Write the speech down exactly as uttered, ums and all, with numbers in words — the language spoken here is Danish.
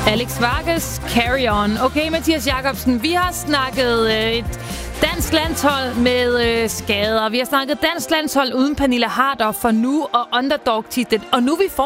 Alex Vargas, Carry On. Okay, Mathias Jacobsen, vi har snakket øh, et dansk landshold med øh, skader. Vi har snakket dansk landshold uden Pernille Harder for nu og underdog-titlen. Og nu er vi for